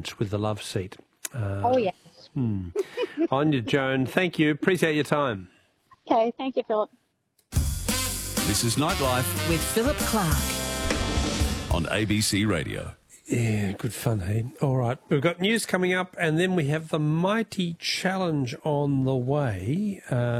Lodge with the love seat. Oh, yes. On you, Joan. Thank you. Appreciate your time. Okay, thank you, Philip. This is Nightlife with Philip Clark on ABC Radio. Yeah, good fun, hey? All right, we've got news coming up, and then we have the Mighty Challenge on the way.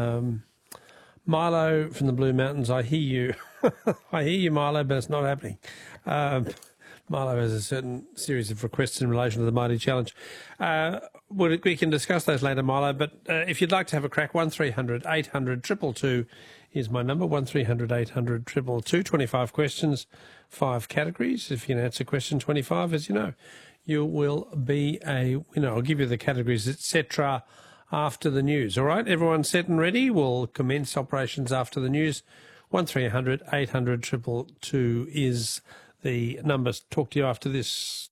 Milo from the Blue Mountains, I hear you. I hear you, Milo, but it's not happening. Milo has a certain series of requests in relation to the Mighty Challenge. We can discuss those later, Milo, but if you'd like to have a crack, 1300 800 222 is my number, 1300 800 222. 25 questions, 5 categories. If you can answer question 25, as you know, you will be a winner. I'll give you the categories, etc., after the news. All right, everyone set and ready? We'll commence operations after the news. 1300 800 222 is the number. Talk to you after this.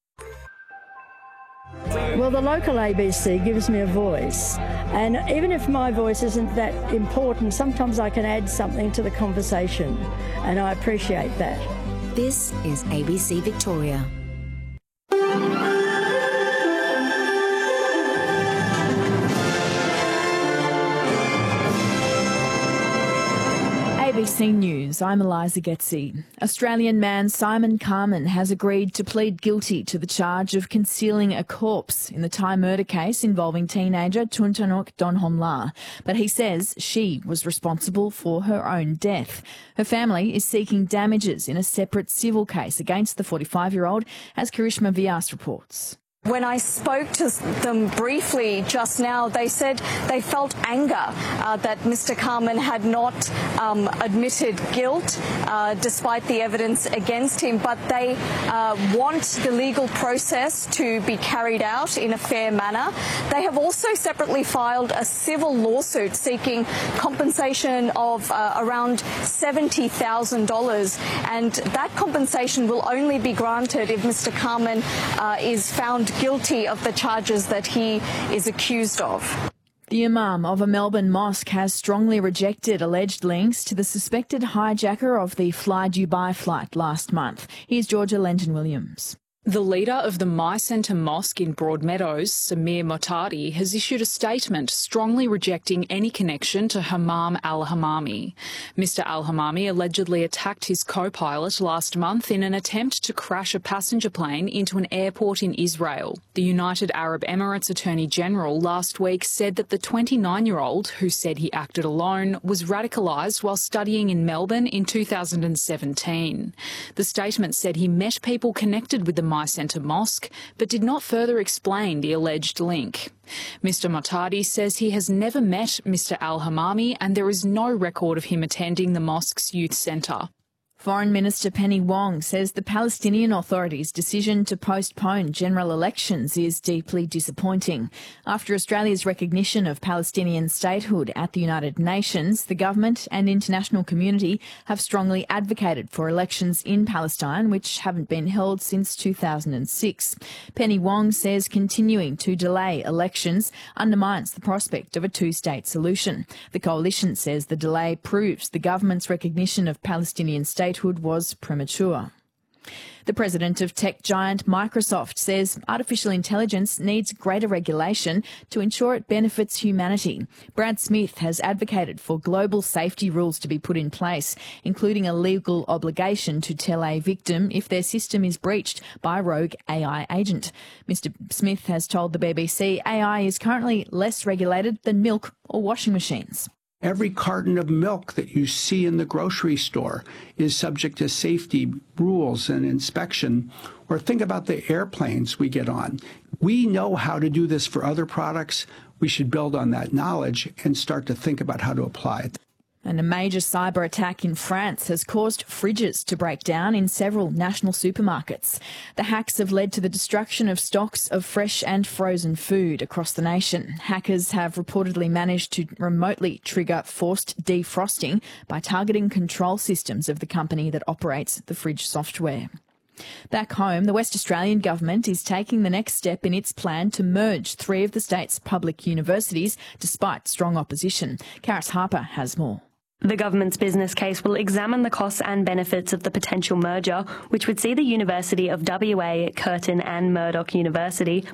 Well, the local ABC gives me a voice, and even if my voice isn't that important, sometimes I can add something to the conversation, and I appreciate that. This is ABC Victoria. ABC News, I'm Eliza Getzi. Australian man Simon Carman has agreed to plead guilty to the charge of concealing a corpse in the Thai murder case involving teenager Tuntanuk Donhomla, but he says she was responsible for her own death. Her family is seeking damages in a separate civil case against the 45-year-old, as Karishma Vyas reports. When I spoke to them briefly just now, they said they felt anger that Mr. Carman had not admitted guilt despite the evidence against him, but they want the legal process to be carried out in a fair manner. They have also separately filed a civil lawsuit seeking compensation of around $70,000, and that compensation will only be granted if Mr. Carman is found guilty of the charges that he is accused of. The Imam of a Melbourne mosque has strongly rejected alleged links to the suspected hijacker of the Fly Dubai flight last month. Here's Georgia Lenton-Williams. The leader of the My Centre Mosque in Broadmeadows, Samir Motadi, has issued a statement strongly rejecting any connection to Hammam al-Hammami. Mr al-Hammami allegedly attacked his co-pilot last month in an attempt to crash a passenger plane into an airport in Israel. The United Arab Emirates Attorney General last week said that the 29-year-old, who said he acted alone, was radicalised while studying in Melbourne in 2017. The statement said he met people connected with the My Centre Mosque, but did not further explain the alleged link. Mr Motadi says he has never met Mr al-Hammami and there is no record of him attending the mosque's youth centre. Foreign Minister Penny Wong says the Palestinian Authority's decision to postpone general elections is deeply disappointing. After Australia's recognition of Palestinian statehood at the United Nations, the government and international community have strongly advocated for elections in Palestine, which haven't been held since 2006. Penny Wong says continuing to delay elections undermines the prospect of a two-state solution. The coalition says the delay proves the government's recognition of Palestinian statehood was premature. The president of tech giant Microsoft says artificial intelligence needs greater regulation to ensure it benefits humanity. Brad Smith has advocated for global safety rules to be put in place, including a legal obligation to tell a victim if their system is breached by a rogue AI agent. Mr. Smith has told the BBC AI is currently less regulated than milk or washing machines. Every carton of milk that you see in the grocery store is subject to safety rules and inspection. Or think about the airplanes we get on. We know how to do this for other products. We should build on that knowledge and start to think about how to apply it. And a major cyber attack in France has caused fridges to break down in several national supermarkets. The hacks have led to the destruction of stocks of fresh and frozen food across the nation. Hackers have reportedly managed to remotely trigger forced defrosting by targeting control systems of the company that operates the fridge software. Back home, the West Australian government is taking the next step in its plan to merge 3 of the state's public universities despite strong opposition. Karis Harper has more. The government's business case will examine the costs and benefits of the potential merger, which would see the University of WA, Curtin and Murdoch University